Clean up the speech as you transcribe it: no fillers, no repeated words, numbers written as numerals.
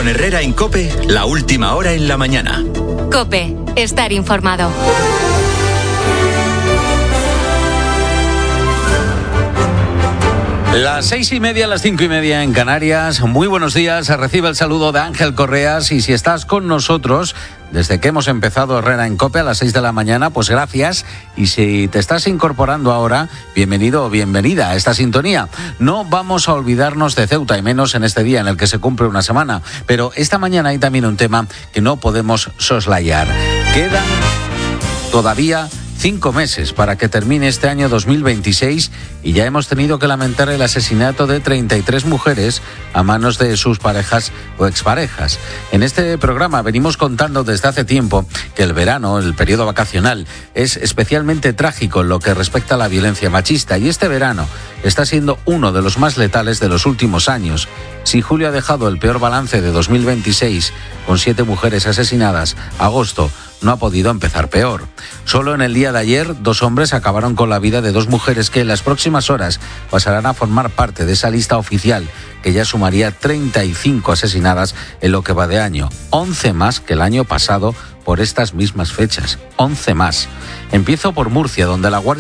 Con Herrera en COPE, la última hora en la mañana. COPE, estar informado. Las 6:30, las 5:30 en Canarias. Muy buenos días. Recibe el saludo de Ángel Correas. Y si estás con nosotros desde que hemos empezado Herrera en COPE a las 6 de la mañana, pues gracias. Y si te estás incorporando ahora, bienvenido o bienvenida a esta sintonía. No vamos a olvidarnos de Ceuta, y menos en este día en el que se cumple una semana. Pero esta mañana hay también un tema que no podemos soslayar. Quedan todavía 5 meses para que termine este año 2026 y ya hemos tenido que lamentar el asesinato de 33 mujeres a manos de sus parejas o exparejas. En este programa venimos contando desde hace tiempo que el verano, el periodo vacacional, es especialmente trágico en lo que respecta a la violencia machista, y este verano está siendo uno de los más letales de los últimos años. Si julio ha dejado el peor balance de 2026, con 7 mujeres asesinadas, agosto no ha podido empezar peor. Solo en el día de ayer, 2 hombres acabaron con la vida de 2 mujeres que en las próximas horas pasarán a formar parte de esa lista oficial, que ya sumaría 35 asesinadas en lo que va de año, 11 más que el año pasado por estas mismas fechas, 11 más. Empiezo por Murcia, donde la Guardia